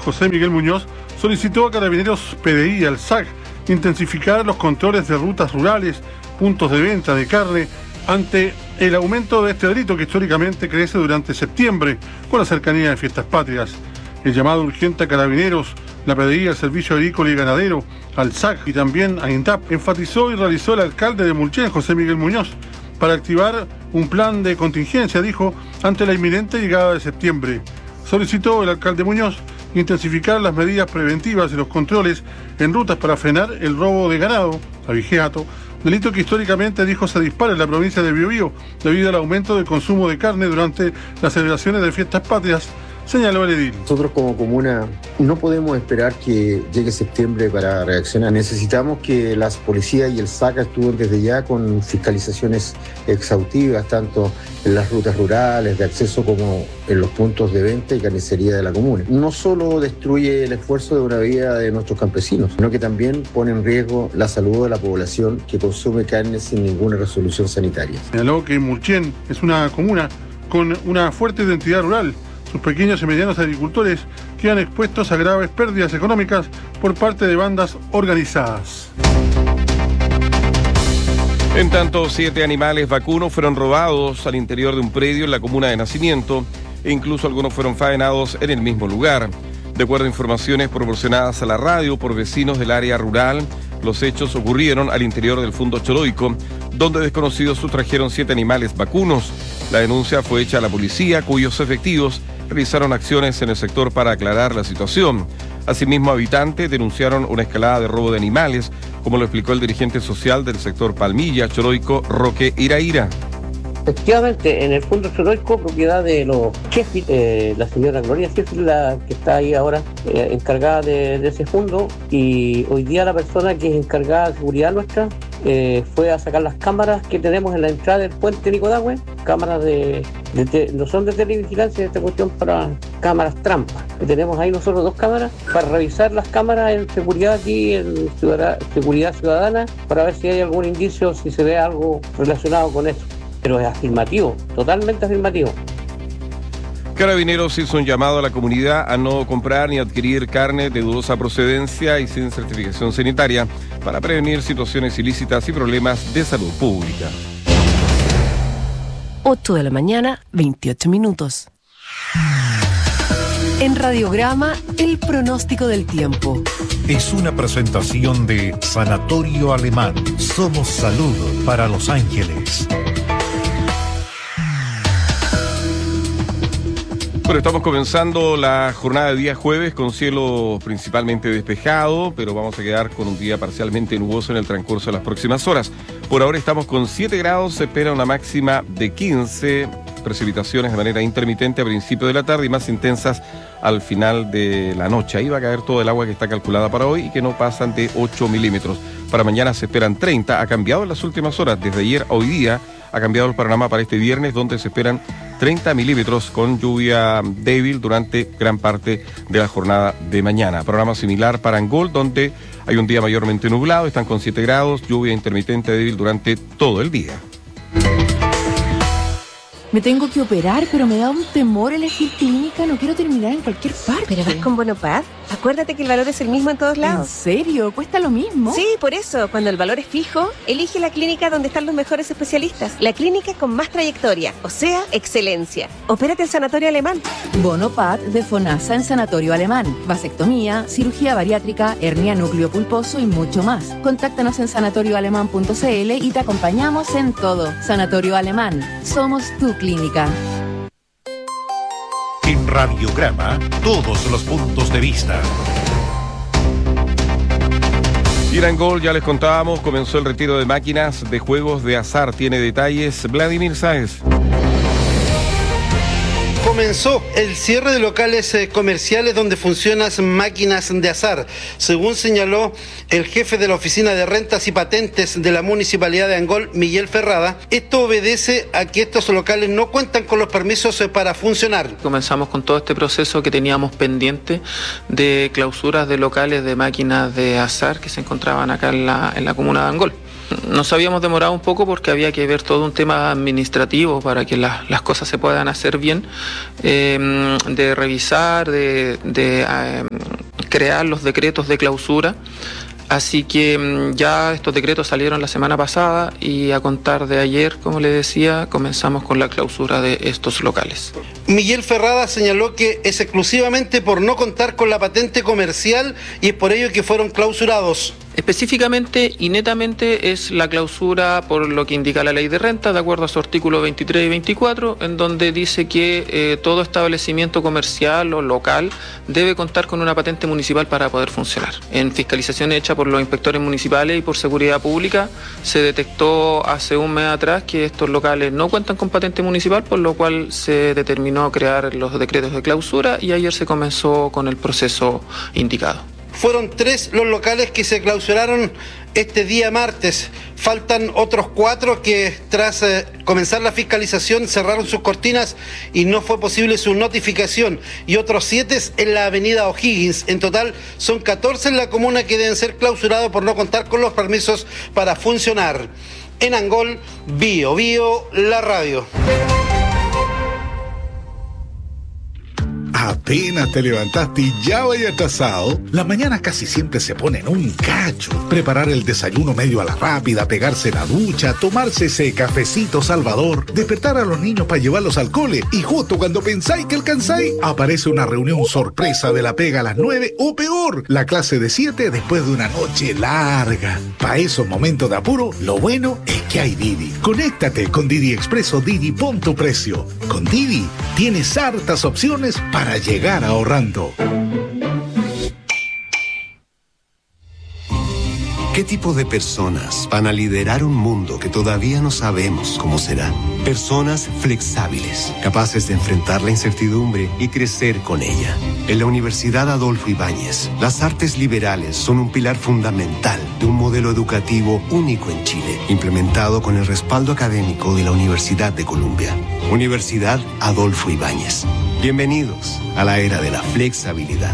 José Miguel Muñoz, solicitó a Carabineros, PDI y al SAC intensificar los controles de rutas rurales, puntos de venta de carne, ante el aumento de este delito que históricamente crece durante septiembre con la cercanía de fiestas patrias. El llamado urgente a Carabineros, la PDI, al Servicio Agrícola y Ganadero, al SAC y también a INDAP, enfatizó y realizó el alcalde de Mulchen, José Miguel Muñoz, para activar un plan de contingencia, dijo, ante la inminente llegada de septiembre. Solicitó el alcalde Muñoz intensificar las medidas preventivas y los controles en rutas para frenar el robo de ganado, abigeato, delito que históricamente, dijo, se dispara en la provincia de Biobío debido al aumento del consumo de carne durante las celebraciones de fiestas patrias, señaló el edil. Nosotros como comuna no podemos esperar que llegue septiembre para reaccionar. Necesitamos que las policías y el SAC actúen desde ya con fiscalizaciones exhaustivas, tanto en las rutas rurales de acceso como en los puntos de venta y carnicería de la comuna. No solo destruye el esfuerzo de una vida de nuestros campesinos, sino que también pone en riesgo la salud de la población que consume carne sin ninguna resolución sanitaria. Señaló que Mulchen es una comuna con una fuerte identidad rural. Sus pequeños y medianos agricultores quedan expuestos a graves pérdidas económicas por parte de bandas organizadas. En tanto, 7 animales vacunos fueron robados al interior de un predio en la comuna de Nacimiento e incluso algunos fueron faenados en el mismo lugar. De acuerdo a informaciones proporcionadas a la radio por vecinos del área rural, los hechos ocurrieron al interior del Fundo Choroico, donde desconocidos sustrajeron 7 animales vacunos. La denuncia fue hecha a la policía, cuyos efectivos realizaron acciones en el sector para aclarar la situación. Asimismo, habitantes denunciaron una escalada de robo de animales, como lo explicó el dirigente social del sector Palmilla, Choroico, Roque Iraíra. Efectivamente, en el Fundo Choroico, propiedad de los Sheffield, la señora Gloria Sheffield, la que está ahí ahora encargada de ese fondo, y hoy día la persona que es encargada de seguridad nuestra fue a sacar las cámaras que tenemos en la entrada del puente Nicodagüe, cámaras no son de televigilancia, esta cuestión para cámaras trampa. Tenemos ahí nosotros 2 cámaras para revisar las cámaras en seguridad aquí, en seguridad ciudadana, para ver si hay algún indicio, si se ve algo relacionado con eso. Pero es afirmativo, totalmente afirmativo. Carabineros hizo un llamado a la comunidad a no comprar ni adquirir carne de dudosa procedencia y sin certificación sanitaria para prevenir situaciones ilícitas y problemas de salud pública. 8 de la mañana, 28 minutos. En Radiograma, el pronóstico del tiempo. Es una presentación de Sanatorio Alemán. Somos salud para Los Ángeles. Bueno, estamos comenzando la jornada de día jueves con cielo principalmente despejado, pero vamos a quedar con un día parcialmente nuboso en el transcurso de las próximas horas. Por ahora estamos con 7 grados, se espera una máxima de 15, precipitaciones de manera intermitente a principio de la tarde y más intensas al final de la noche. Ahí va a caer todo el agua que está calculada para hoy y que no pasan de 8 milímetros. Para mañana se esperan 30, ha cambiado en las últimas horas, desde ayer a hoy día ha cambiado el panorama para este viernes, donde se esperan 30 milímetros con lluvia débil durante gran parte de la jornada de mañana. Programa similar para Angol, donde hay un día mayormente nublado, están con 7 grados, lluvia intermitente débil durante todo el día. Me tengo que operar, pero me da un temor elegir clínica. No quiero terminar en cualquier parte. ¿Pero vas con Bonopad? Acuérdate que el valor es el mismo en todos lados. ¿En serio? ¿Cuesta lo mismo? Sí, por eso. Cuando el valor es fijo, elige la clínica donde están los mejores especialistas. La clínica con más trayectoria, o sea, excelencia. Opérate en Sanatorio Alemán. Bonopad de FONASA en Sanatorio Alemán. Vasectomía, cirugía bariátrica, hernia núcleo pulposo y mucho más. Contáctanos en sanatorioalemán.cl y te acompañamos en todo. Sanatorio Alemán. Somos tu clínica. En Radiograma, todos los puntos de vista. Irangol, ya les contábamos, comenzó el retiro de máquinas de juegos de azar. Tiene detalles Vladimir Sáez. Comenzó el cierre de locales comerciales donde funcionan máquinas de azar, según señaló el jefe de la Oficina de Rentas y Patentes de la Municipalidad de Angol, Miguel Ferrada. Esto obedece a que estos locales no cuentan con los permisos para funcionar. Comenzamos con todo este proceso que teníamos pendiente de clausuras de locales de máquinas de azar que se encontraban acá en la comuna de Angol. Nos habíamos demorado un poco porque había que ver todo un tema administrativo para que las cosas se puedan hacer bien, de revisar, de crear los decretos de clausura. Así que ya estos decretos salieron la semana pasada y a contar de ayer, como le decía, comenzamos con la clausura de estos locales. Miguel Ferrada señaló que es exclusivamente por no contar con la patente comercial y es por ello que fueron clausurados. Específicamente y netamente es la clausura por lo que indica la ley de renta, de acuerdo a su artículo 23 y 24, en donde dice que todo establecimiento comercial o local debe contar con una patente municipal para poder funcionar. En fiscalización hecha por los inspectores municipales y por seguridad pública, se detectó hace un mes atrás que estos locales no cuentan con patente municipal, por lo cual se determinó crear los decretos de clausura y ayer se comenzó con el proceso indicado. Fueron 3 los locales que se clausuraron este día martes. Faltan otros 4 que tras comenzar la fiscalización cerraron sus cortinas y no fue posible su notificación. Y otros 7 en la avenida O'Higgins. En total son 14 en la comuna que deben ser clausurados por no contar con los permisos para funcionar. En Angol, Bio Bio, la radio. Apenas te levantaste y ya vaya atrasado. Las mañanas casi siempre se ponen un cacho. Preparar el desayuno medio a la rápida, pegarse la ducha, tomarse ese cafecito salvador, despertar a los niños para llevarlos al cole y justo cuando pensáis que alcanzáis, aparece una reunión sorpresa de la pega a las 9 o peor, la clase de 7 después de una noche larga. Para esos momentos de apuro, lo bueno es que hay Didi. Conéctate con Didi Express o Didi Pon tu Precio. Con Didi tienes hartas opciones para llegar ahorrando. ¿Qué tipo de personas van a liderar un mundo que todavía no sabemos cómo será? Personas flexibles, capaces de enfrentar la incertidumbre y crecer con ella. En la Universidad Adolfo Ibáñez, las artes liberales son un pilar fundamental de un modelo educativo único en Chile, implementado con el respaldo académico de la Universidad de Columbia. Universidad Adolfo Ibáñez. Bienvenidos a la era de la flexibilidad.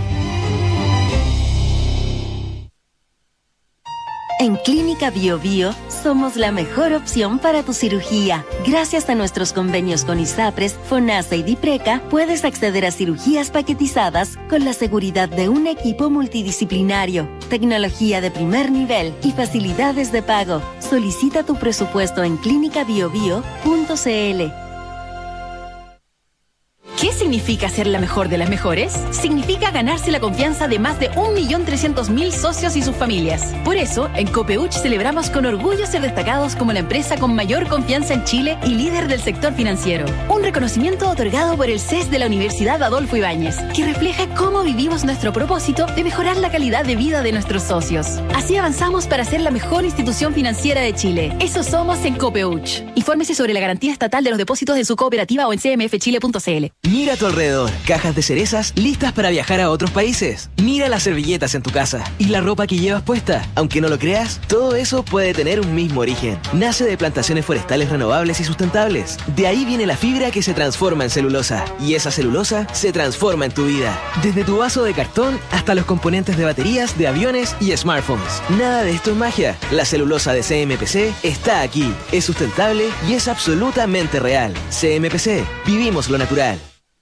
En Clínica Bio Bio somos la mejor opción para tu cirugía. Gracias a nuestros convenios con ISAPRES, FONASA y DIPRECA, puedes acceder a cirugías paquetizadas con la seguridad de un equipo multidisciplinario, tecnología de primer nivel y facilidades de pago. Solicita tu presupuesto en clinicabiobio.cl. ¿Qué significa ser la mejor de las mejores? Significa ganarse la confianza de más de 1.300.000 socios y sus familias. Por eso, en Copeuch celebramos con orgullo ser destacados como la empresa con mayor confianza en Chile y líder del sector financiero. Un reconocimiento otorgado por el CES de la Universidad Adolfo Ibáñez, que refleja cómo vivimos nuestro propósito de mejorar la calidad de vida de nuestros socios. Así avanzamos para ser la mejor institución financiera de Chile. Eso somos en Copeuch. Infórmese sobre la garantía estatal de los depósitos de su cooperativa o en cmfchile.cl. Mira a tu alrededor, cajas de cerezas listas para viajar a otros países. Mira las servilletas en tu casa y la ropa que llevas puesta. Aunque no lo creas, todo eso puede tener un mismo origen. Nace de plantaciones forestales renovables y sustentables. De ahí viene la fibra que se transforma en celulosa. Y esa celulosa se transforma en tu vida. Desde tu vaso de cartón hasta los componentes de baterías, de aviones y smartphones. Nada de esto es magia. La celulosa de CMPC está aquí. Es sustentable y es absolutamente real. CMPC, vivimos lo natural.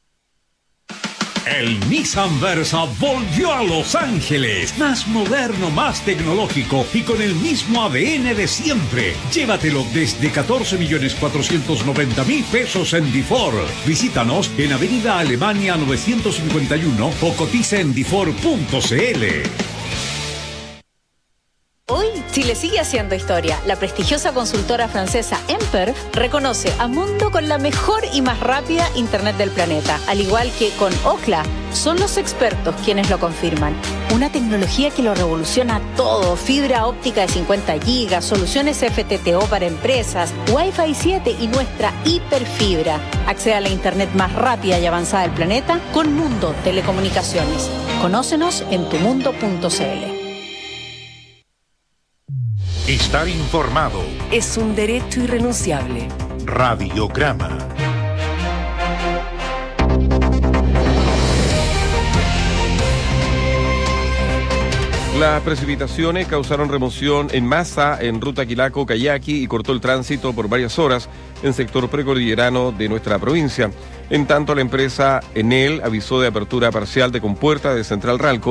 El Nissan Versa volvió a Los Ángeles, más moderno, más tecnológico y con el mismo ADN de siempre. Llévatelo desde 14.490.000 pesos en Difor. Visítanos en Avenida Alemania 951 o cotiza en difor.cl. Hoy, Chile sigue haciendo historia. La prestigiosa consultora francesa Emper reconoce a Mundo con la mejor y más rápida Internet del planeta. Al igual que con Ookla, son los expertos quienes lo confirman. Una tecnología que lo revoluciona todo. Fibra óptica de 50 gigas, soluciones FTTO para empresas, Wi-Fi 7 y nuestra hiperfibra. Accede a la Internet más rápida y avanzada del planeta con Mundo Telecomunicaciones. Conócenos en tumundo.cl. Estar informado es un derecho irrenunciable. Radiograma. Las precipitaciones causaron remoción en masa en ruta Quilaco-Cayaqui y cortó el tránsito por varias horas en sector precordillerano de nuestra provincia. En tanto, la empresa Enel avisó de apertura parcial de compuerta de Central Ralco